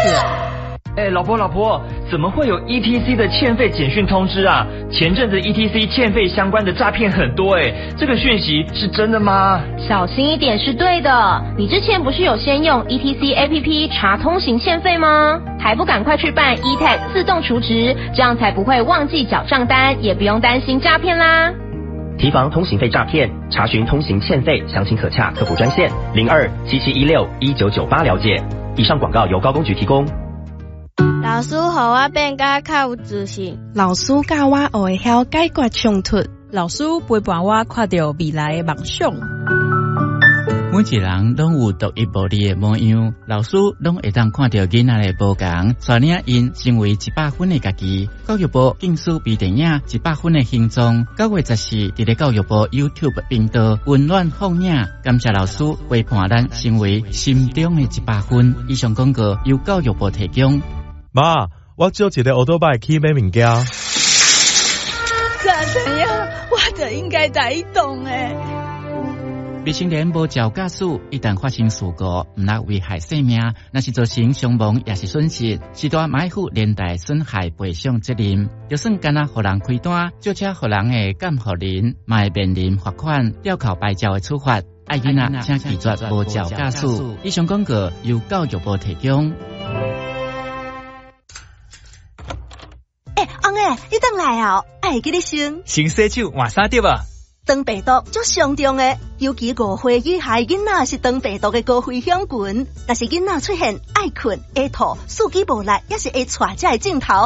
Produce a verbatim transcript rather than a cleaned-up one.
哎，老婆老婆，怎么会有 E T C 的欠费简讯通知啊？前阵子 E T C 欠费相关的诈骗很多哎，这个讯息是真的吗？ 小心一点是对的。你之前不是有先用 E T C A P P 查通行欠费吗？还不赶快去办 E T A G 自动储值，这样才不会忘记缴账单，也不用担心诈骗啦。 提防通行费诈骗，查询通行欠费详情可洽客服专线零二七七一六一九九八了解。以上广告由高工局提供。 老师予我变甲较有自信， 老师教我学会晓解决冲突， 老师陪伴我看到未来的梦想。 每一人拢有独一无二的模样，老师拢会当看到囡仔的无同，带领因成为一百分的家己。教育部竞选微电影《一百分的形状》，九月十四伫咧教育部 YouTube 频道温暖放映，感谢老师陪伴咱成为心中的一百分。以上广告由教育部提供。 妈，我借一个奥多拜去买物件。 怎样？我就应该在移动诶。 未成年无照驾驶，一旦发生事故，毋但危害生命，若是造成伤亡也是损失，是大买负连带损害赔偿责任。就算干那互人开单，就车互人的监护人，嘛会面临罚款、吊扣牌照的处罚。爱囡仔请记住无照驾驶。以上广告由教育部提供。 哎，翁诶，你等来啊！爱记你先。 先洗手换衫对吧？ 肠病毒足严重诶，尤其五岁以下囡仔是肠病毒的高危险群。若是囡仔出现爱困、爱吐、四肢无力，也是会带这个镜头。